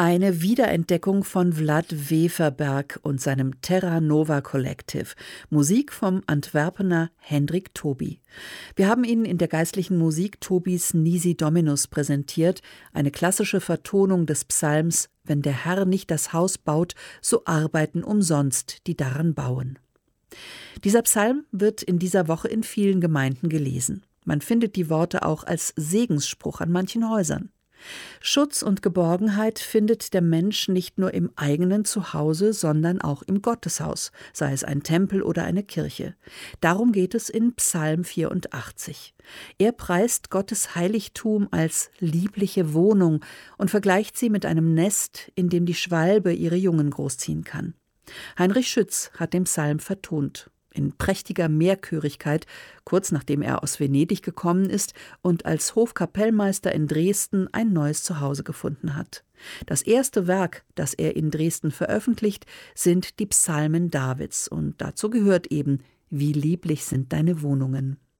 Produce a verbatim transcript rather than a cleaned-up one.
Eine Wiederentdeckung von Vlad Weverberg und seinem Terra Nova Collective. Musik vom Antwerpener Hendrik Toby. Wir haben Ihnen in der geistlichen Musik Tobys Nisi Dominus präsentiert, eine klassische Vertonung des Psalms »Wenn der Herr nicht das Haus baut, so arbeiten umsonst, die daran bauen«. Dieser Psalm wird in dieser Woche in vielen Gemeinden gelesen. Man findet die Worte auch als Segensspruch an manchen Häusern. Schutz und Geborgenheit findet der Mensch nicht nur im eigenen Zuhause, sondern auch im Gotteshaus, sei es ein Tempel oder eine Kirche. Darum geht es in Psalm vierundachtzig. Er preist Gottes Heiligtum als liebliche Wohnung und vergleicht sie mit einem Nest, in dem die Schwalbe ihre Jungen großziehen kann. Heinrich Schütz hat den Psalm vertont. In prächtiger Mehrchörigkeit, kurz nachdem er aus Venedig gekommen ist und als Hofkapellmeister in Dresden ein neues Zuhause gefunden hat. Das erste Werk, das er in Dresden veröffentlicht, sind die Psalmen Davids und dazu gehört eben »Wie lieblich sind deine Wohnungen«.